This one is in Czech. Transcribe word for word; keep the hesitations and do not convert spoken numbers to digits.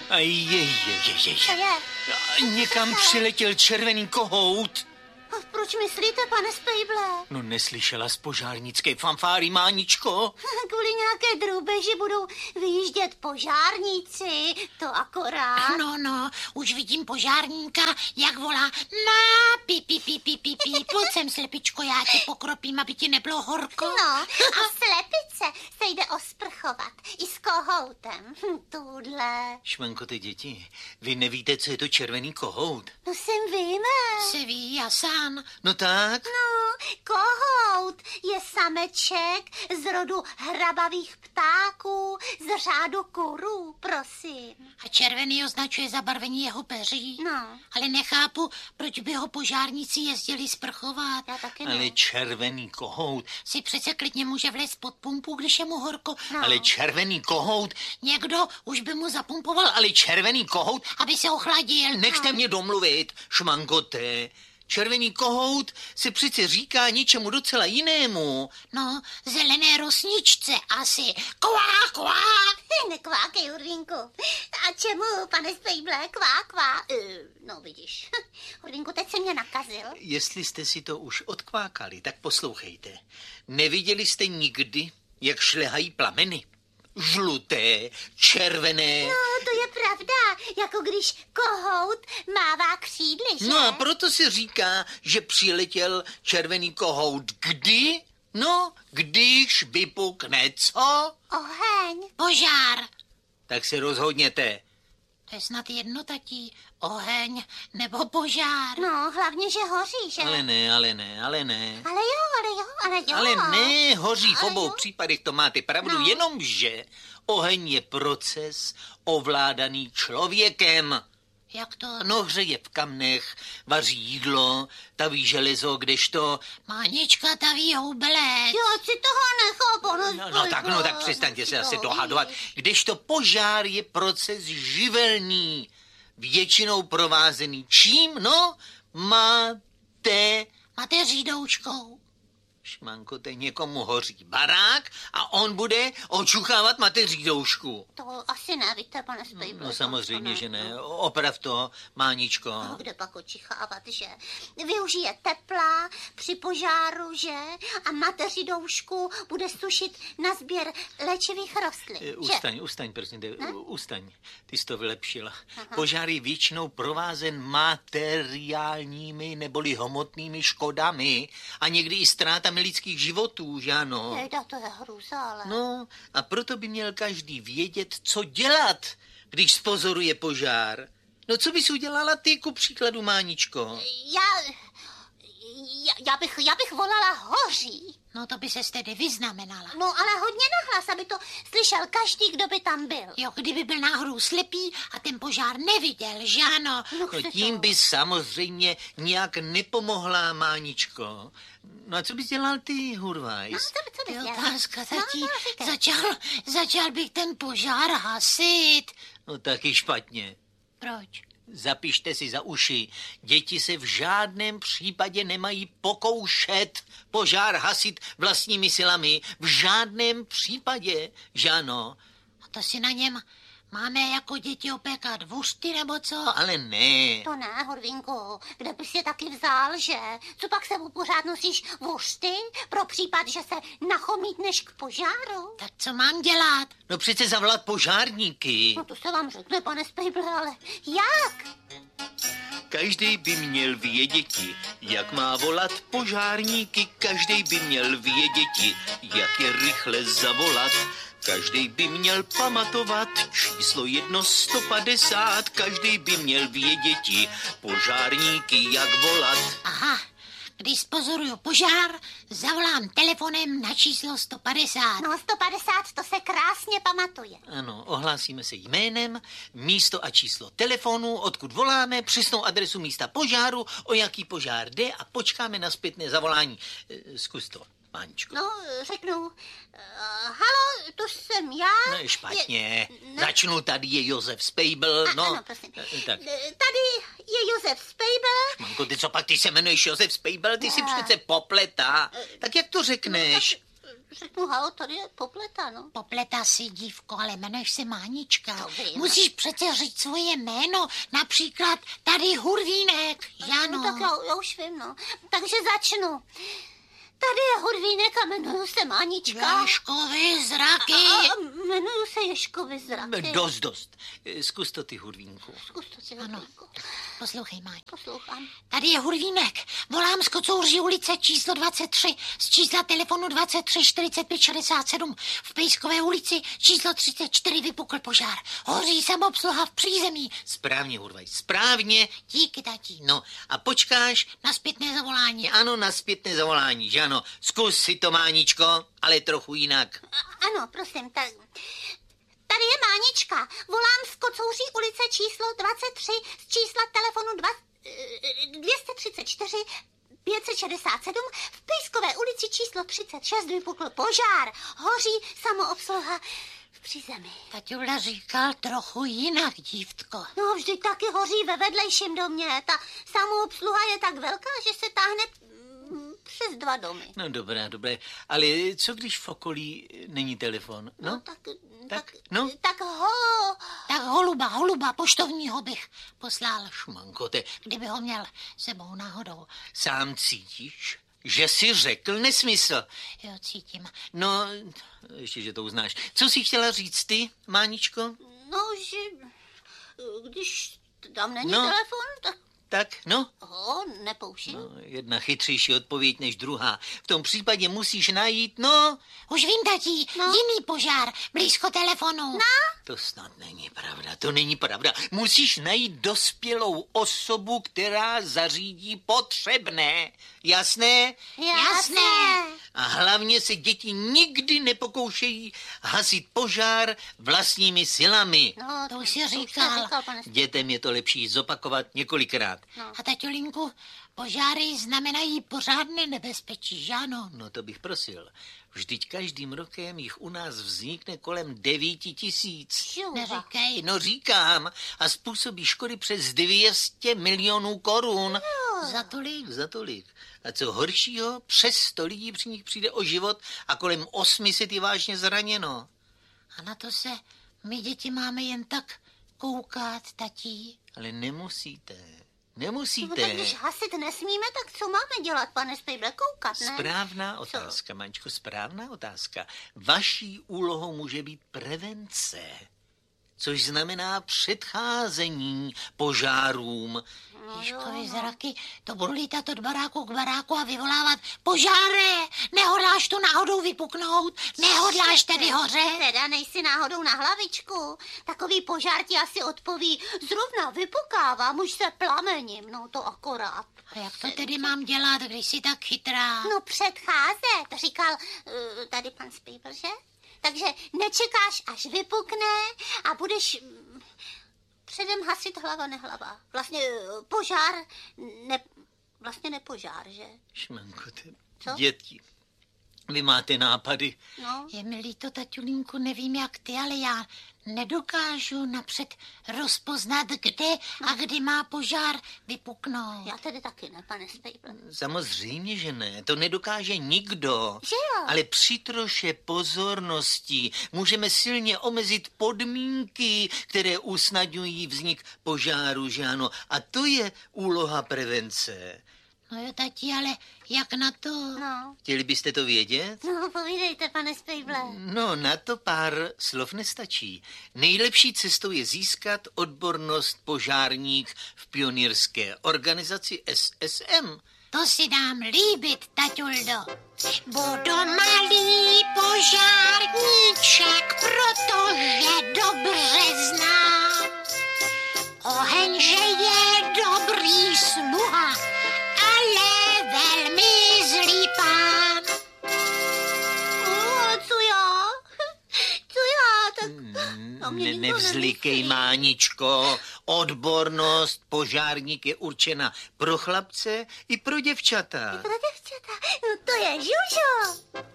A je, je, je, je. Co je? Někam přiletěl červený kohout. A proč myslíte, pane Spejble? No neslyšela z požárnické fanfáry, Máničko? Kvůli nějaké drůbeži budou vyjíždět požárníci, to akorát. No, no, už vidím požárníka, jak volá na pi, pi, pi, pi, pi, pi. Pojď sem, slepičko, já tě pokropím, aby ti nebylo horko. No, a slepice se jde osprchovat i s kohoutem. Hm, Tudle. Šmanko, ty děti, vy nevíte, co je to červený kohout? No jsem víme. Se ví, já sám. No tak? No, kohout je sameček z rodu hrabavých ptáků, z řádu kurů, prosím. A červený označuje zabarvení jeho peří. No. Ale nechápu, proč by ho požárníci jezdili sprchovat. Já taky ne. Ale červený kohout, Si přece klidně může vlézt pod pumpu, když je mu horko. No. ale červený kohout, Někdo už by mu zapumpoval, ale červený kohout, aby se ochladil. nechte mě domluvit, šmankote. Červený kohout se přece říká něčemu docela jinému. No, zelené rosničce asi. Kvá, kvá. Nekvákej, Hurvínku. A čemu, pane Spejble, kvá, kvá? Uh, no vidíš, Hurvínku, teď se mě nakazil. Jestli jste si to už odkvákali, tak poslouchejte. Neviděli jste nikdy, jak šlehají plameny? Žluté, červené. No, to je pravda, jako když kohout mává křídly, že? No a proto se říká, že přiletěl červený kohout. Kdy? No, když vypukne co? Oheň. Požár. Tak se rozhodněte. To je snad jedno, tatí. Oheň nebo požár. No, hlavně, že hoří, že? Ale ne, ale ne, ale ne. Ale jo, ale jo, ale jo. Ale ne, hoří v Ale obou jo. případech, to máte pravdu, No. jenomže oheň je proces ovládaný člověkem. Jak to? No, hřeje v kamnech, vaří jídlo, taví železo, kdežto... Mánička taví houbelet. Jo, ať si toho nechá, pane No, no tak, no tak přestaňte se asi dohadovat. Kdežto požár je proces živelný, většinou provázený čím? No, máte... Máte řídoučkou. Šmanko, teď někomu hoří barák a on bude očuchávat mateřídoušku. To asi nevíte, pane Spejble. No samozřejmě, to že ne. Oprav to, Máničko. No, kde pak očichávat, že? Využije tepla při požáru, že? A mateřidoušku bude sušit na sběr léčivých rostlin, Eh, že? Ustaň, ustaň, prosím tě, Ne? ustaň. Ty jsi to vylepšila. Aha. Požár je většinou provázen materiálními neboli hmotnými škodami a někdy i ztrátami lidských životů, že ano? Jejda, to je hrůza, ale... No, a proto by měl každý vědět, co dělat, když spozoruje požár. No, co bys udělala ty, ku příkladu, Máničko? Já, já, já, bych, já bych volala hoří. No to by se tedy vyznamenala. No, ale hodně nahlas, aby to slyšel každý, kdo by tam byl. Jo, kdyby byl náhodou slepý a ten požár neviděl, že ano? No, No, chce tím to. by samozřejmě nějak nepomohla, Máničko. No a co bys dělal ty, No, Hurvajs? co, by- co To bys je dělal? otázka, tatí. No, to říkej. Začal, začal bych ten požár hasit. No taky špatně. Proč? Zapište si za uši. Děti se v žádném případě nemají pokoušet požár hasit vlastními silami. V žádném případě, že ano. A to si na něm máme jako děti opékat vůřty nebo co? No, ale ne. To ne, Horvínku, kde bys je taky vzal, že? Co pak sebou pořád nosíš vošty pro případ, že se nachomítneš k požáru? Tak co mám dělat? No přece zavolat požárníky. No to se vám řekne, pane Spejble, ale jak? Každý by měl věděti, jak má volat požárníky. Každý by měl věděti, jak je rychle zavolat. Každý by měl pamatovat číslo jedno sto padesát. Každý by měl věděti, požárníky jak volat. Aha, když spozoruju požár, zavolám telefonem na číslo sto padesát. No sto padesát, to se krásně pamatuje. Ano, ohlásíme se jménem, místo a číslo telefonu, odkud voláme, přesnou adresu místa požáru, o jaký požár jde a počkáme na zpětné zavolání. E, Zkus to, Máničko. No, řeknu, uh, halo, to jsem já. No je špatně. Je, ne, Začnu, tady je Josef Spejbl, a, no. Ano, prosím. E, Tak, Eh, Tady je Josef Spejble. Manko, ty co pak, ty se jmenuješ Josef Spejbl, ty si Ne. přece popletá. Tak jak to řekneš? řeknu, halo, tady je Popleta, no. Popleta si, dívko, ale jmenuješ se Mánička. To vím. Musíš přece říct svoje jméno, například tady Hurvínek, Jano. No, tak já, já už vím, no. Takže začnu. Tady je Hurvínek a jmenuju se Mánička. Ježkovi zraky. A, a jmenuju se Ježkovi zraky. Dost, dost. Zkus to ty, Hurvínku. Zkus to si, Ano. Hurvínku. Poslouchej, Máň. Poslouchám. Tady je Hurvínek. Volám z Kocouří ulice číslo dvacet tři z čísla telefonu dvacet tři čtyřicet pět šedesát sedm. V Pejskové ulici číslo třicet čtyři vypukl požár. Hoří samobsluha v přízemí. Správně, Hurvaj, správně. Díky, tatí. No a počkáš? Na zpětné zavolání. Ano, na zpětné zavolání, že ano. Zkus si to, Máničko, ale trochu jinak. A, ano, prosím, tak... Tady je Mánička. Volám z Kocouří ulice číslo dvacet tři z čísla telefonu dva, dvě stě třicet čtyři pět set šedesát sedm. V Pejskové ulici číslo třicet šest vypukl požár. Hoří samoobsluha v přízemí. Taťula říkal trochu jinak, dívtko. No, vždyť taky hoří ve vedlejším domě. Ta samoobsluha je tak velká, že se táhne mm, přes dva domy. No dobré, dobré. Ale co když v okolí není telefon? No, No tak, tak, tak, no. tak ho... Tak holuba, holuba, poštovního bych poslal, Šmankote, kdyby ho měl sebou náhodou. sám cítíš, že jsi řekl nesmysl. Jo, cítím. No, ještě, že to uznáš. Co jsi chtěla říct ty, Máničko? No, že když tam není No. telefon, tak Tak, no. ho nepouštím. No, jedna chytřejší odpověď než druhá. V tom případě musíš najít, no... Už vím, tatí, No. jiný požár, blízko telefonu. No. To snad není pravda, to není pravda. Musíš najít dospělou osobu, která zařídí potřebné. Jasné? Jasné. A hlavně se děti nikdy nepokoušejí hasit požár vlastními silami. No, To už jsi jste říkal. říkal, pane Stýp. Dětem je to lepší zopakovat několikrát. A taťulinku, požáry znamenají pořádné nebezpečí, že ano? No to bych prosil. Vždyť každým rokem jich u nás vznikne kolem devíti tisíc. Čuva. Neříkej. No říkám, a způsobí škody přes dvě stě milionů korun. Za tolik. Za tolik. A co horšího, přes sto lidí při nich přijde o život a kolem osmi set je vážně zraněno. A na to se my děti máme jen tak koukat, tatí. Ale nemusíte. No, Nemusíte. tak když hasit nesmíme, tak co máme dělat, pane Spejble? Koukat, ne? Správná otázka, Mančko, správná otázka. Vaší úlohou může být prevence, což znamená předcházení požárům. No, Ježkovi zraky, to budu lítat od baráku k baráku a vyvolávat požáre. Nehodláš tu náhodou vypuknout? Nehodláš tedy hořet? Teda nejsi náhodou na hlavičku. Takový požár ti asi odpoví, zrovna vypukávám, už se plamením, no to akorát. A jak to tedy mám dělat, když jsi tak chytrá? No předcházet, říkal uh, tady pan Spejbl, že? Takže nečekáš, až vypukne a budeš mm, předem hasit hlava nehlava. Vlastně uh, požár, ne, vlastně nepožár, že? Šmankote, Co? děti, vy máte nápady. No. Je mi líto, taťulínku, nevím jak ty, ale já nedokážu napřed rozpoznat, kde a kdy má požár vypuknout. Já tedy taky ne, pane Spejble. Samozřejmě, že ne, to nedokáže nikdo. Že jo? Ale při troše pozornosti můžeme silně omezit podmínky, které usnadňují vznik požáru, že ano? A to je úloha prevence. No jo, tati, ale jak na to? No, Chtěli byste to vědět? no povídejte, pane Spejble. No, na to pár slov nestačí. Nejlepší cestou je získat odbornost požárník v pionýrské organizaci S S M. To si dám líbit, taťuldo. Budu malý požárníček, protože dobře znám. Oheň, že je dobrý sluha, ale velmi zlý pán. O, co já? Co já? Tak... No, mě Ne, nikdo nevzlikej, nemyslí. Máničko. Odbornost požárník je určena pro chlapce i pro děvčata. Pro děvčata, no to je Žužo.